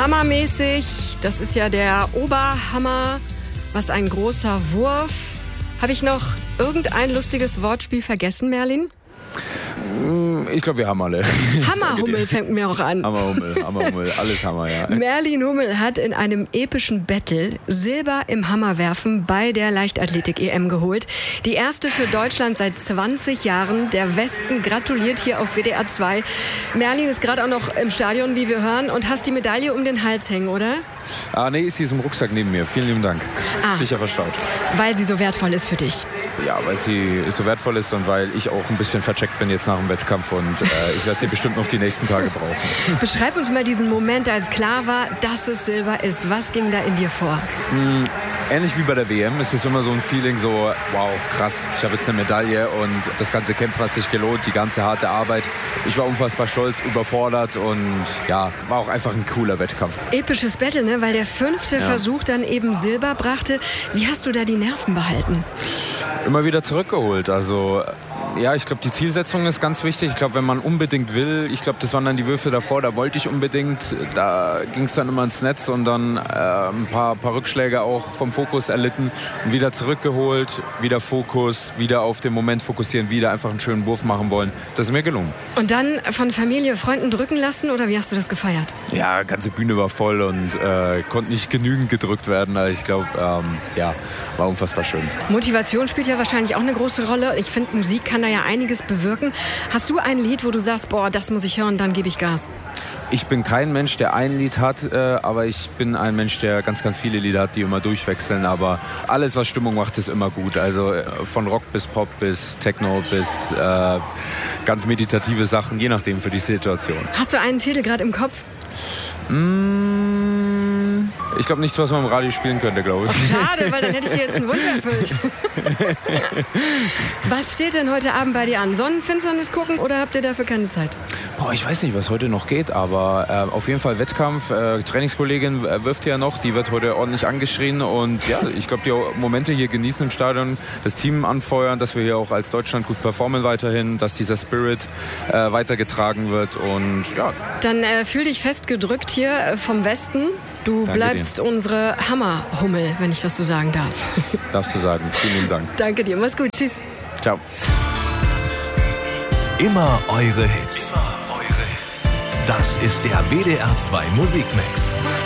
Hammermäßig, das ist ja der Oberhammer. Was ein großer Wurf. Habe ich noch irgendein lustiges Wortspiel vergessen, Merlin? Ich glaube, wir haben alle. Hammerhummel fängt mir auch an. Hammerhummel, alles Hammer, ja. Merlin Hummel hat in einem epischen Battle Silber im Hammerwerfen bei der Leichtathletik-EM geholt. Die erste für Deutschland seit 20 Jahren. Der Westen gratuliert hier auf WDR 2. Merlin ist gerade auch noch im Stadion, wie wir hören, und hast die Medaille um den Hals hängen, oder? Nee, sie ist im Rucksack neben mir. Vielen lieben Dank. Sicher verstaut. Weil sie so wertvoll ist für dich. Ja, weil sie so wertvoll ist und weil ich auch ein bisschen vercheckt bin jetzt nach dem Wettkampf und ich werde sie bestimmt noch die nächsten Tage brauchen. Beschreib uns mal diesen Moment, als klar war, dass es Silber ist. Was ging da in dir vor? Ähnlich wie bei der WM, es ist immer so ein Feeling so, wow, krass, ich habe jetzt eine Medaille und das ganze Kämpfen hat sich gelohnt, die ganze harte Arbeit. Ich war unfassbar stolz, überfordert und ja, war auch einfach ein cooler Wettkampf. Episches Battle, ne? Weil der 5. Versuch dann eben Silber brachte. Wie hast du da die Nerven behalten? Immer wieder zurückgeholt, also ja, ich glaube, die Zielsetzung ist ganz wichtig. Ich glaube, wenn man unbedingt will, ich glaube, das waren dann die Würfe davor, da wollte ich unbedingt, da ging es dann immer ins Netz und dann ein paar Rückschläge auch vom Fokus erlitten und wieder zurückgeholt, wieder Fokus, wieder auf den Moment fokussieren, wieder einfach einen schönen Wurf machen wollen. Das ist mir gelungen. Und dann von Familie, Freunden drücken lassen oder wie hast du das gefeiert? Ja, ganze Bühne war voll und konnte nicht genügend gedrückt werden. Also ich glaube, ja, war unfassbar schön. Motivation spielt ja wahrscheinlich auch eine große Rolle. Ich finde, Musik kann da ja einiges bewirken. Hast du ein Lied, wo du sagst, boah, das muss ich hören, dann gebe ich Gas? Ich bin kein Mensch, der ein Lied hat, aber ich bin ein Mensch, der ganz, ganz viele Lieder hat, die immer durchwechseln. Aber alles, was Stimmung macht, ist immer gut. Also von Rock bis Pop bis Techno bis ganz meditative Sachen, je nachdem für die Situation. Hast du einen Titel gerade im Kopf? Ich glaube nichts, was man im Radio spielen könnte, glaube ich. Oh, schade, weil dann hätte ich dir jetzt einen Wunsch erfüllt. Was steht denn heute Abend bei dir an? Sonnenfinsternis gucken oder habt ihr dafür keine Zeit? Boah, ich weiß nicht, was heute noch geht, aber auf jeden Fall Wettkampf. Trainingskollegin wirft ja noch, die wird heute ordentlich angeschrien und ja, ich glaube, die Momente hier genießen im Stadion, das Team anfeuern, dass wir hier auch als Deutschland gut performen weiterhin, dass dieser Spirit weitergetragen wird und ja. Dann fühl dich festgedrückt hier vom Westen. Du bleibst unsere Hammerhummel, wenn ich das so sagen darf. Darfst du sagen. Vielen lieben Dank. Danke dir. Mach's gut. Tschüss. Ciao. Immer eure Hits. Das ist der WDR 2 Musikmix.